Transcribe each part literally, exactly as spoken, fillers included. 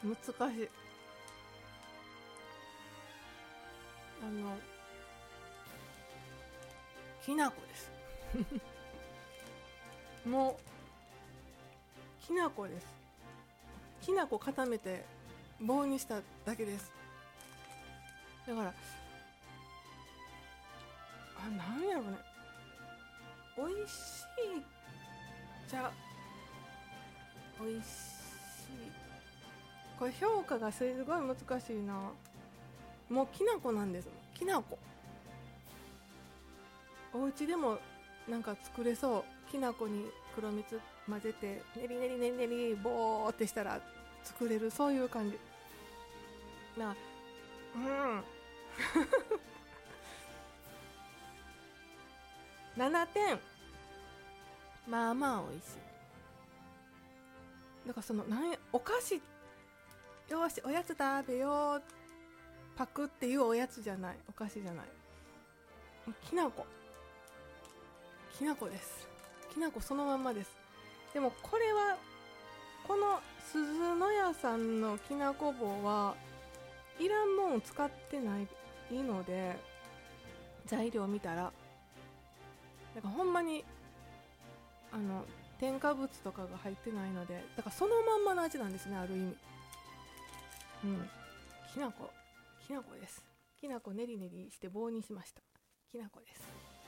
難しい。あのきなこですもうきなこです。きなこ固めて棒にしただけです。だからあ、なんやろね、美味しいじゃ美味しい、これ評価がすごい難しいな。もうきなこなんです。きなこお家でもなんか作れそう。きなこに黒蜜混ぜて練り練り練り練りボーってしたら作れる、そういう感じな。うんななてん、まあまあ美味しい。だからそのなんやお菓子、よしおやつ食べようパクっていうおやつじゃない、お菓子じゃない、きなこきなこです。きなこそのまんまです。でもこれはこの鈴の屋さんのきなこ棒はいらんもん使ってないので、材料見たらだからほんまにあの添加物とかが入ってないので、だからそのまんまの味なんですね、ある意味。うんきなこきなこです。きなこ練り練りして棒にしました。きなこです。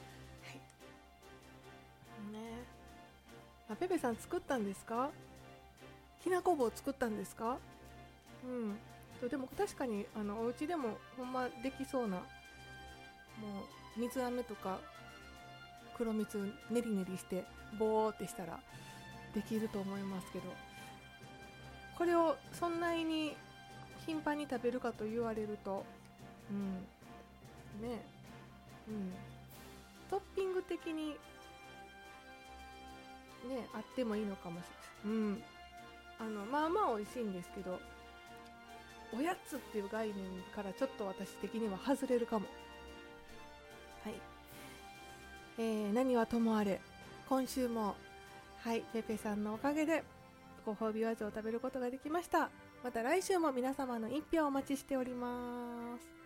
はいね。あ、ペペさん作ったんですか？きなこ棒作ったんですか？うんとでも確かにあのお家でもほんまできそうな、もう水飴とか黒蜜練り練りしてボーってしたらできると思いますけど、これをそんなに頻繁に食べるかと言われると、うんねえ、うん、トッピング的にねあってもいいのかもしれない。うんあのまあまあ美味しいんですけど、おやつっていう概念からちょっと私的には外れるかも。はい、えー、何はともあれ今週もはいペペさんのおかげでご褒美おやつを食べることができました。また来週も皆様の一票お待ちしております。